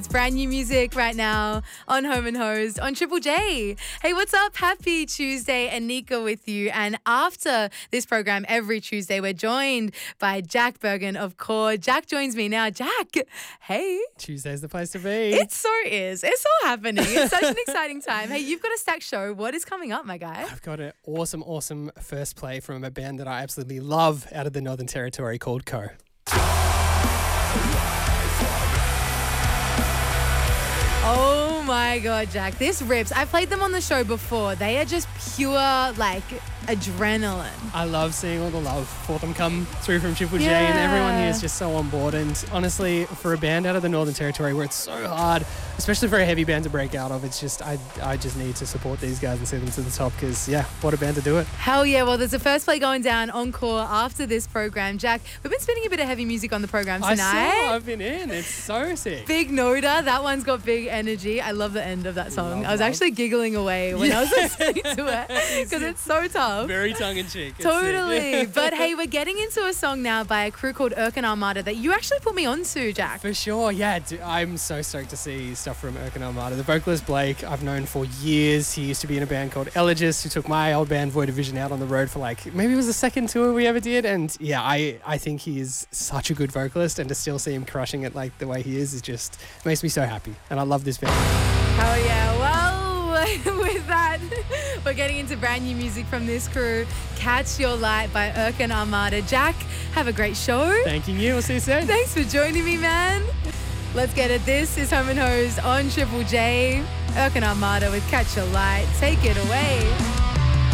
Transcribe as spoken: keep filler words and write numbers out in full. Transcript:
It's brand new music right now on Home and Hosed on Triple J. Hey, what's up? Happy Tuesday, Anika with you. And after this program, every Tuesday, we're joined by Jack Bergen of Core. Jack joins me now. Jack, hey. Tuesday's the place to be. It so is. It's all happening. It's such an exciting time. Hey, you've got a stacked show. What is coming up, my guy? I've got an awesome, awesome first play from a band that I absolutely love out of the Northern Territory called Co. Oh my God, Jack. This rips. I played them on the show before. They are just pure, like, adrenaline. I love seeing all the love for them come through from Triple J, Yeah. and everyone here is just so on board. And honestly, for a band out of the Northern Territory where it's so hard, especially for a heavy band to break out of, it's just, I I just need to support these guys and see them to the top because, yeah, what a band to do it. Hell yeah. Well, there's a first play going down Encore after this program. Jack, we've been spinning a bit of heavy music on the program I tonight. saw, I've been in. It's so sick. Big Noda, that one's got big energy. I love the end of that song. Love, I was love. actually giggling away when Yeah. I was listening to it because it's so tough. Very tongue-in-cheek. It's Totally. sick. But hey, we're getting into a song now by a crew called Erkin Armada that you actually put me onto, Jack. For sure, yeah. d- I'm so stoked to see stuff from Erkin Armada. The vocalist Blake, I've known for years. He used to be in a band called Elegist, who took my old band Void Division out on the road for like, maybe it was the second tour we ever did. And yeah, I, I think he is such a good vocalist, and to still see him crushing it like the way he is, is just makes me so happy. And I love this band. Oh yeah, well, with that, we're getting into brand new music from this crew. Catch Your Light by Erkin Armada. Jack, have a great show. Thanking you. We'll see you soon. Thanks for joining me, man. Let's get it. This is Home and Hosed on Triple J. Erkin Armada with Catch Your Light. Take it away.